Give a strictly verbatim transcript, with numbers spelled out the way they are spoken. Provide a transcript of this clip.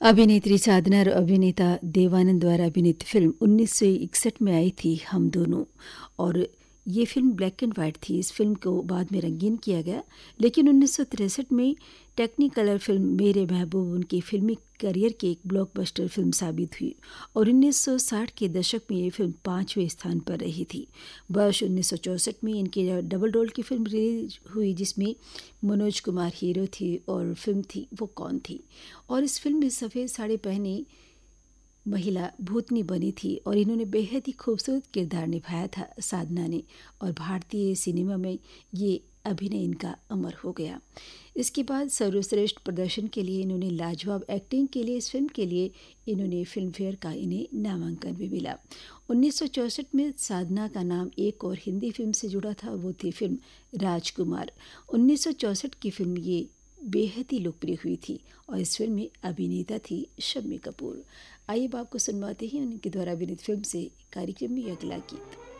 अभिनेत्री साधना और अभिनेता देवानंद द्वारा अभिनीत फिल्म उन्नीस सौ इकसठ में आई थी हम दोनों। और ये फिल्म ब्लैक एंड वाइट थी। इस फिल्म को बाद में रंगीन किया गया, लेकिन उन्नीस सौ तिरसठ में टेक्निकलर फिल्म मेरे महबूब उनके फिल्मी करियर की एक ब्लॉकबस्टर फिल्म साबित हुई और उन्नीस सौ साठ के दशक में ये फिल्म पाँचवें स्थान पर रही थी। वर्ष उन्नीस सौ चौंसठ में इनकी डबल रोल की फिल्म रिलीज हुई, जिसमें मनोज कुमार हीरो थी और फिल्म थी वो कौन थी। और इस फिल्म में सफ़ेद साड़ी पहनी महिला भूतनी बनी थी और इन्होंने बेहद ही खूबसूरत किरदार निभाया था साधना ने, और भारतीय सिनेमा में ये अभिनय इनका अमर हो गया। इसके बाद सर्वश्रेष्ठ प्रदर्शन के लिए इन्होंने लाजवाब एक्टिंग के लिए इस फिल्म के लिए इन्होंने फिल्म फेयर का इन्हें नामांकन भी मिला। उन्नीस सौ चौंसठ में साधना का नाम एक और हिंदी फिल्म से जुड़ा था, वो थी फिल्म राजकुमार। उन्नीस सौ चौंसठ की फिल्म ये बेहद ही लोकप्रिय हुई थी और इस फिल्म में अभिनेता थी शम्मी कपूर। आइए अब आपको सुनवाते हैं उनके द्वारा अभिनीत फिल्म से कार्यक्रम में अगला गीत।